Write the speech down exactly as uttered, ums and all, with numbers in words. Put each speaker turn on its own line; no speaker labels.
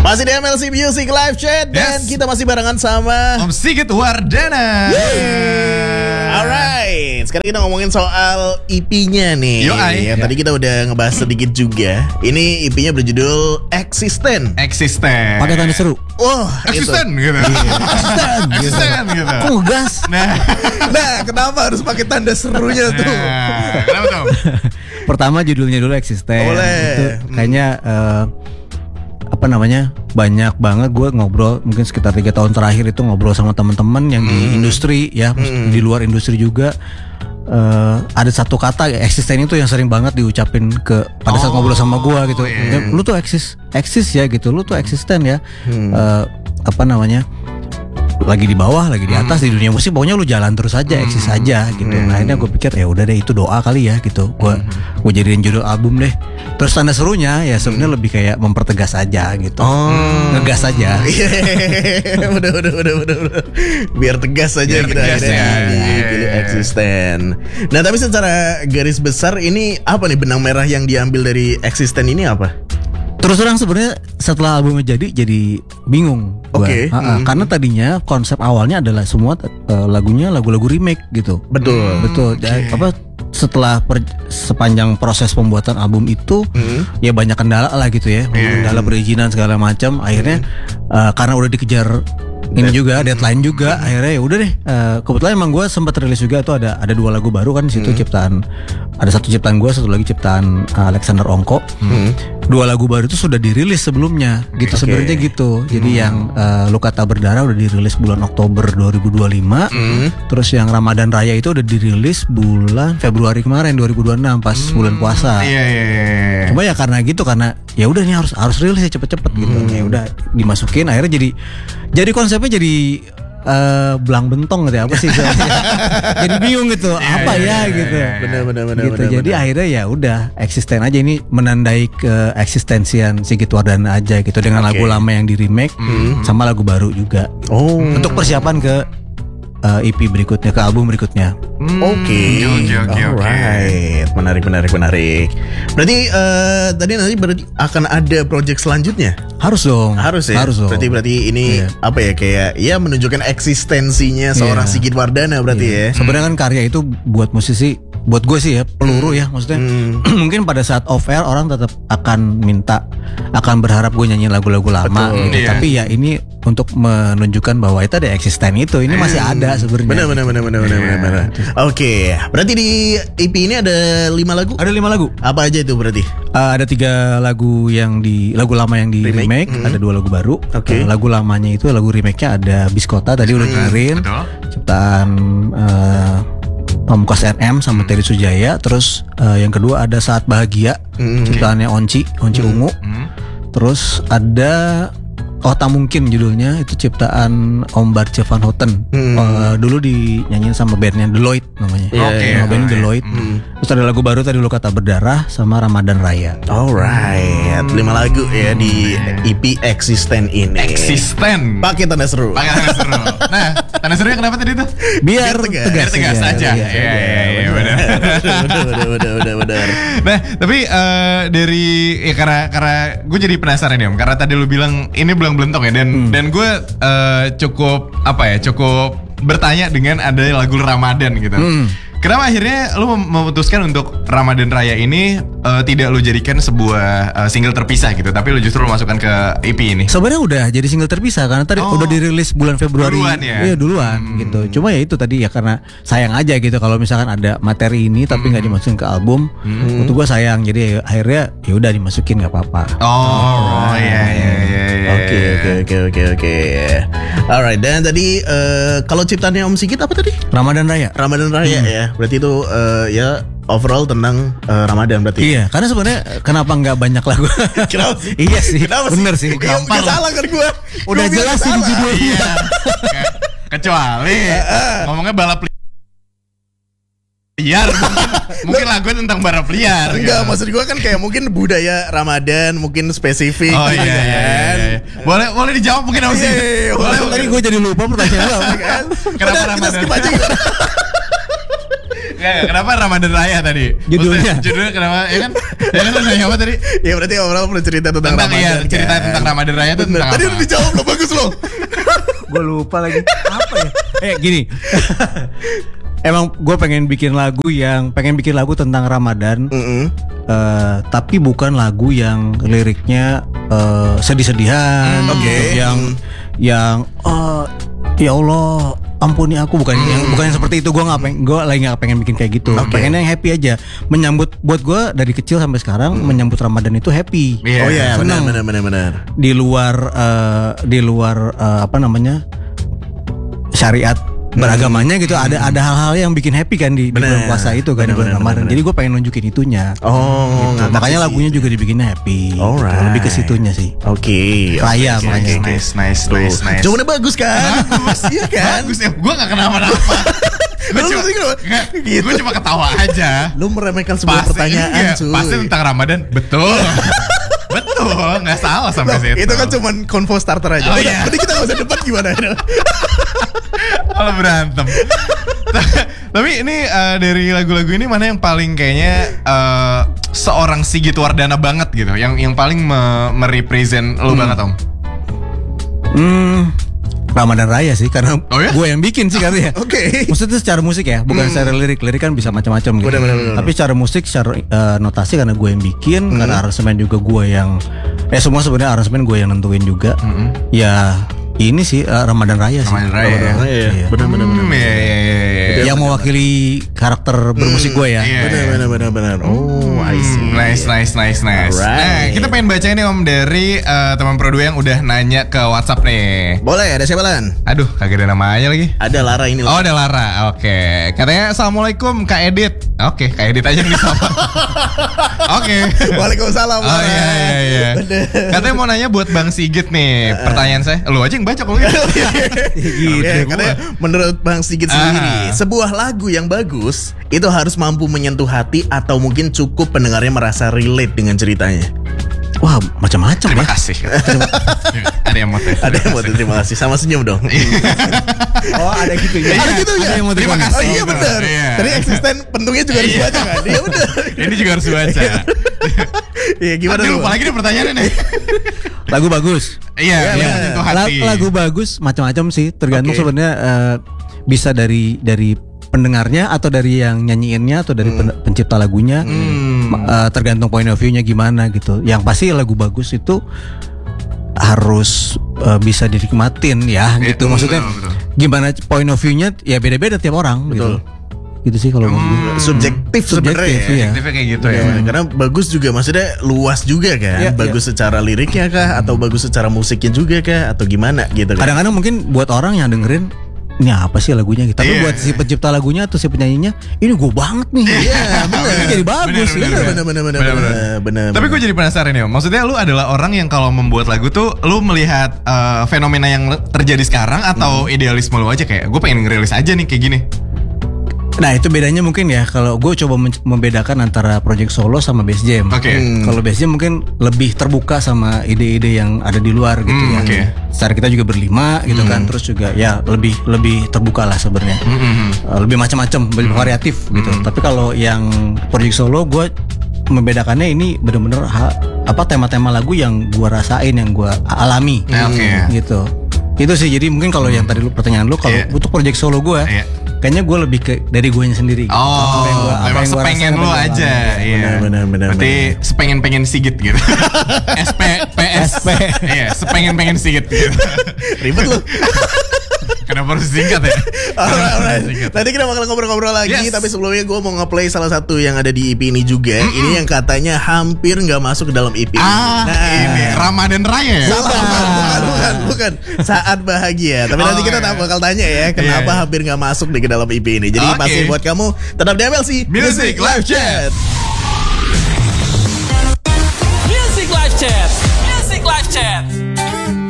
Masih di M L C Music Live Chat. Dan
Yes.
kita masih barengan sama
Om Sigit Wardana.
Alright, sekarang kita ngomongin soal E P-nya nih.
Yo, ay.
Yang tadi kita udah ngebahas sedikit juga. Ini E P-nya berjudul Eksisten.
Eksisten.
Pakai tanda seru.
Wah,
Eksisten
itu.
gitu.
Eksisten.
Eksisten gitu.
Kok ngegas?
Nah,
Nah, kenapa harus pakai tanda serunya tuh?
nah, kenapa tuh?
Pertama judulnya dulu Eksisten.
Boleh.
Itu kayaknya eh, apa namanya, banyak banget gue ngobrol mungkin sekitar tiga tahun terakhir itu ngobrol sama teman-teman yang di industri ya, di luar industri juga. Eh, ada satu kata ya, eksisten itu yang sering banget diucapin ke pada saat
Oh,
ngobrol sama gue gitu.
iya.
Ya, lu tuh eksis eksis ya gitu, lu tuh eksisten ya. Eh, apa namanya, lagi di bawah, lagi di atas, di dunia musik pokoknya lu jalan terus aja, eksis aja gitu. Nah, akhirnya gue pikir ya udah deh, itu doa kali ya gitu. Gue gue jadiin judul album deh. Terus tanda serunya ya sebenarnya lebih kayak mempertegas aja gitu.
Oh.
Ngegas aja.
Iya, udah, udah, udah, udah, udah. Biar tegas aja
Biar
kita
tegas
akhirnya
ya.
dipilih Eksisten. Nah, tapi secara garis besar ini apa nih benang merah yang diambil dari Eksisten ini apa?
Terus terang sebenarnya setelah albumnya jadi jadi bingung gua.
Oke.
Ha-ha.
Hmm.
Karena tadinya konsep awalnya adalah semua eh, lagunya lagu-lagu remake gitu.
Betul.
Betul. Dan apa setelah per- sepanjang proses pembuatan album itu ya banyak kendala lah gitu ya. Kendala perizinan segala macam. Akhirnya eh, karena udah dikejar ini juga deadline juga, akhirnya ya udah deh. eh, kebetulan emang gue sempat rilis juga tuh ada ada dua lagu baru kan di situ, ciptaan ada satu ciptaan gue, satu lagi ciptaan eh, Alexander Ongko. Dua lagu baru itu sudah dirilis sebelumnya gitu.
Oke.
Sebenarnya gitu. Jadi yang eh, Luka Tak Berdarah udah dirilis bulan Oktober dua ribu dua puluh lima. Terus yang Ramadan Raya itu udah dirilis bulan Februari kemarin dua ribu dua puluh enam pas bulan puasa.
Iya, iya, iya.
Cuma ya karena gitu, karena ya udah nih harus harus rilis ya cepet-cepet gitu. Ya udah dimasukin, akhirnya jadi jadi konsepnya jadi eh, belang bentong gitu ya, apa sih istilahnya? Jadi bingung gitu, apa ya gitu.
Benar, benar, benar,
Gitu.
benar,
Jadi
benar.
akhirnya ya udah eksisten aja, ini menandai ke eksistensian Sigit Wardana aja gitu, dengan
Oke.
lagu lama yang di remake sama lagu baru juga.
Oh.
Untuk persiapan ke eh, E P berikutnya, ke album berikutnya.
Hmm,
Oke,
Oke, oke, oke.
alright, menarik, menarik, menarik. Berarti eh, tadi nanti berarti akan ada project selanjutnya?
Harus dong.
Harus ya.
Harus dong.
Berarti berarti ini
Iya.
apa ya, kayak ya menunjukkan eksistensinya seorang
Iya.
Sigit Wardana berarti ya.
Sebenarnya kan karya itu buat musisi, buat gue sih ya peluru ya, maksudnya mungkin pada saat off air orang tetap akan minta, akan berharap gue nyanyiin lagu-lagu lama
Betul.
gitu.
Iya.
Tapi ya ini untuk menunjukkan bahwa itu ada eksisten itu, ini masih ada sebenarnya.
Benar, benar, benar, benar, benar, benar, benar. Oke, berarti di E P ini ada lima lagu.
Ada lima lagu.
Apa aja itu berarti?
Uh, ada tiga lagu yang di lagu lama yang di
Remake.
remake, ada dua lagu baru.
Oke.
Uh, lagu lamanya itu lagu remake-nya ada Biskota tadi udah dengerin,
Betul.
ciptaan uh, Pamungkas R M sama Terry Sujaya. Terus uh, yang kedua ada Saat Bahagia, ciptaannya Onci, Onci Ungu. Terus ada Oh Tak Mungkin judulnya, itu ciptaan Om Barce Van Houten. Uh, dulu dinyanyiin sama bandnya Deloitte namanya.
Iya,
Oke,
Nama bandnya
oke.
Deloitte. Terus ada lagu baru tadi Luka Tak Berdarah sama Ramadan Raya.
Alright, lima lagu ya di E P Eksisten ini.
Eksisten.
Pakai tanda seru.
Pakai tanda seru. Nah, tanda serunya kenapa tadi tuh?
Biar,
Biar tegas.
tegas,
Biar tegas
aja.
aja.
Iya.
Iya, iya, iya, benar.
Benar, benar, benar, benar, benar.
Nah, tapi eh, dari ya karena karena gue jadi penasaran ya Om, karena tadi lu bilang ini belang belentong ya, dan dan gue eh, cukup apa ya, cukup bertanya dengan ada lagu Ramadan gitu. Kenapa akhirnya lu mem- memutuskan untuk Ramadan Raya ini eh, tidak lu jadikan sebuah eh, single terpisah gitu, tapi lu justru lu masukkan ke E P ini?
Sebenarnya udah jadi single terpisah karena tadi
Oh.
udah dirilis bulan Februari.
Duluan ya?
Iya duluan gitu. Cuma ya itu tadi ya, karena sayang aja gitu kalau misalkan ada materi ini tapi nggak dimasukin ke album. Untuk gua sayang, jadi akhirnya ya udah dimasukin, nggak apa-apa.
Oh, iya iya iya. iya.
Oke, oke, oke, oke, oke. Alright, dan tadi eh, kalau ciptaannya Om Sigit apa tadi?
Ramadan Raya.
Ramadan Raya ya. Berarti itu eh, ya overall tentang eh, Ramadan berarti.
Iya, karena sebenarnya kenapa nggak banyak lagu?
Kenapa sih?
Iya sih,
Kenapa
bener sih.
Iya, nggak salah kan gua.
Udah
Gua bilang
jelas sih di
salah.
judulnya.
Iya. Ke- Kecuali ngomongnya balap liar, mungkin, mungkin lagu tentang balap liar.
Enggak,
gitu.
maksud gua kan kayak mungkin budaya Ramadan mungkin spesifik.
Oh
gitu
iya, iya, iya,
kan.
iya. Boleh boleh dijawab mungkin Om sih.
Iya, iya, iya,
Boleh.
boleh.
Tadi gue jadi lupa pertanyaan lo.
Kan?
Kenapa
Udah, kita
Ramadan?
skip aja gitu.
Nggak, Gak, kenapa Ramadan Raya tadi?
Judulnya.
Maksudnya, Judulnya kenapa? Ya kan? Ya kan lu nanya apa tadi?
Ya berarti orang perlu cerita tentang,
Tentang
Ramadan.
iya,
kan?
cerita tentang Ramadan Raya itu
Bener.
tentang
Tadi
apa?
udah dijawab lo, bagus lo.
Gue lupa lagi. Apa ya? Eh gini. Emang gue pengen bikin lagu yang pengen bikin lagu tentang Ramadan,
Mm-mm.
eh, tapi bukan lagu yang liriknya eh, sedih-sedihan,
Hmm, oke.
gitu. yang yang eh, ya Allah ampuni aku, bukan yang bukan yang seperti itu. Gue nggak pengen, gue lagi nggak pengen bikin kayak gitu.
Oke.
Pengen yang happy aja. Menyambut buat gue dari kecil sampai sekarang menyambut Ramadan itu happy.
Iya.
Oh iya, benar
senang.
benar benar benar.
Di luar eh, di luar eh, apa namanya syariat beragamanya gitu, ada ada hal-hal yang bikin happy kan di, di
Bener.
bulan puasa itu kan, di
Bener,
bulan
bener,
Ramadan.
bener,
Jadi gue pengen nunjukin itunya.
Oh,
Gitu.
ngerti
Makanya
sih.
lagunya juga dibikinnya happy. gitu.
Alright.
Lebih ke situnya sih.
Oke.
Raya
Oke,
makanya.
oke, oke.
Nice, nice,
Tuh.
nice, nice.
Jawabannya bagus kan? Bagus, iya kan?
Bagus ya, gue gak kenapa-napa. Gue
Lu
cuma,
pasti kenapa?
nggak,
Gitu.
gue cuma ketawa aja.
Lu meremehkan sebuah
Pasti,
pertanyaan,
iya,
cuy.
pasti tentang Ramadan, betul. Betul, nggak salah sampai
Loh,
situ.
itu kan cuman konvo starter aja.
Oh,
Udah,
iya.
Mending kita gak usah debat gimana?
Malah berantem. Tapi ini uh, dari lagu-lagu ini mana yang paling kayaknya uh, seorang Sigit Wardana banget gitu, yang yang paling me- merepresent lu banget Om?
Hmm, Ramadan Raya sih, karena
Oh ya?
gue yang bikin sih karena ya.
Oke.
Maksudnya secara musik ya, bukan secara lirik. Lirik kan bisa macam-macam gitu.
Bener, bener, bener.
Tapi secara musik, secara eh, notasi karena gue yang bikin, karena aransemen juga gue yang, eh semua sebenarnya aransemen gue yang nentuin juga. Ya ini sih eh, Ramadan Raya sih.
Ramadan Raya.
Ramadan Raya.
Iya.
Benar benar benar.
Hmm, iya, iya, iya, iya.
Yang mewakili karakter bermusik gue ya.
Iya.
Benar benar benar benar. Oh, I see.
Hmm, nice, nice, nice, nice.
Alright.
Nah, kita pengen baca ini Om dari uh, teman Pro dua yang udah nanya ke WhatsApp nih.
Boleh, ada siapa Lan?
Aduh, kagak ada namanya lagi.
Ada Lara ini.
Oh, ada Lara. Oke. Katanya Assalamualaikum Kak Edit. Oke, Kak Edit aja yang disapa. Oke.
Waalaikumsalam.
Oh
Lara.
iya iya iya.
Bener.
Katanya mau nanya buat Bang Sigit nih. Pertanyaan saya. Lu aja yang baca kalau gitu.
Gitu.
Oke,
Katanya menurut Bang Sigit sendiri,
Ah.
sebuah lagu yang bagus itu harus mampu menyentuh hati atau mungkin cukup pendengarnya merasa relate dengan ceritanya.
Wah, macam-macam
Terima
ya.
kasih. Ada yang mau tes.
Ada yang mau terima kasih sama senyum dong.
Oh, ada gitu ya.
Ada gitu ya.
Ada yang mau
Terima
terima
kasih.
Oh iya benar.
Iya.
Tadi eksisten pendungnya juga harus
Iya.
baca kan? Iya benar.
Ini juga harus baca.
Iya gimana
Aduh,
tuh?
lupa lagi nih pertanyaannya nih.
Lagu bagus.
Iya,
Iya,
yang
benar.
menyentuh
La-
hati.
lagu bagus macam-macam sih, tergantung
Oke.
sebenarnya eh, bisa dari dari pendengarnya atau dari yang nyanyiinnya atau dari pen- pencipta lagunya.
Hmm.
Ma- eh, tergantung point of view-nya gimana gitu. Yang pasti lagu bagus itu harus eh, bisa dinikmatin ya
Iya,
gitu.
betul,
Maksudnya
betul.
gimana point of view-nya ya beda-beda tiap orang gitu. Gitu sih kalau menurut gue.
Subjektif
Subjektif,
sebenarnya. ya.
iya.
Aktifnya kayak gitu ya.
Ya, karena bagus juga maksudnya luas juga kan.
Iya,
bagus secara liriknya kah atau bagus secara musiknya juga kah atau gimana gitu kan.
Kadang-kadang mungkin buat orang yang dengerin ini apa sih lagunya gitu. Tapi
Iya.
buat si pencipta lagunya atau si penyanyinya ini gue banget nih.
Iya, benar.
Ini jadi bagus.
Bener,
gitu.
Benar benar benar
Bener,
benar
bener.
benar.
Tapi gue jadi penasaran ya, Om. Maksudnya lu adalah orang yang kalau membuat lagu tuh lu melihat eh, fenomena yang terjadi sekarang atau idealisme lu aja kayak gue pengen ngerilis aja nih kayak gini.
Nah itu bedanya mungkin ya. Kalau gue coba men- membedakan antara project solo sama bass jam.
Oke.
Hmm.
Kalau bass jam mungkin lebih terbuka sama ide-ide yang ada di luar gitu
Hmm,
ya.
oke.
Secara kita juga berlima gitu kan. Terus juga ya lebih lebih terbuka lah sebenarnya.
Hmm, hmm, hmm.
Uh, lebih macam-macam, lebih variatif gitu. Tapi kalau yang project solo gue membedakannya ini bener-bener ha- apa tema-tema lagu yang gue rasain, yang gue alami,
Nah, oke.
gitu. Itu sih. Jadi mungkin kalau yang tadi lu pertanyaan lu kalau
Iya.
untuk project solo gue,
Iya.
kayaknya gue lebih ke dari gue sendiri. Gitu.
Oh,
Apa yang gua- apa
memang
yang gua
sepengen
rasain,
lu
apa yang gua
aja,
alami.
iya.
Benar, benar, benar,
Berarti sepengen-pengen Sigit gitu. S P P S.
S P.
Iya, sepengen-pengen Sigit gitu.
Ribet lu.
Kenapa harus singkat ya?
Alright, alright.
Singkat.
Nanti kita bakal ngobrol-ngobrol lagi.
Yes.
Tapi sebelumnya gue mau nge-play salah satu yang ada di E P ini juga. Ini yang katanya hampir nggak masuk ke dalam E P.
Ah,
Nah,
ini Ramadan Raya ya?
Salah, bukan, bukan, bukan, bukan. Saat bahagia. Tapi
Oh,
nanti kita
iya.
tak bakal tanya ya, kenapa
Iya, iya.
hampir nggak masuk di ke dalam E P ini. Jadi
Oke.
pasti buat kamu tetap di M L C
Music Live Chat.
Music Live Chat. Music Live Chat.